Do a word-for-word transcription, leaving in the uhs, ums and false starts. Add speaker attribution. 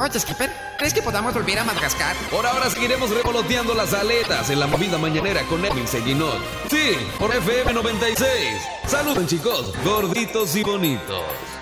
Speaker 1: Oye, Skipper, ¿crees que podamos volver a Madagascar?
Speaker 2: Por ahora seguiremos revoloteando las aletas en la movida mañanera con Edwin Seguinot. Sí, por F M noventa y seis. Saluden, chicos, gorditos y bonitos.